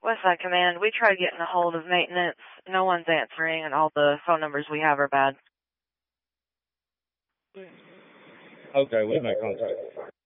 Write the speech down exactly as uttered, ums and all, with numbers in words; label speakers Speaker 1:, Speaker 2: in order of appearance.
Speaker 1: Westside Command, we tried getting a hold of maintenance. No one's answering, and all the phone numbers we have are bad.
Speaker 2: Okay, we'll make contact.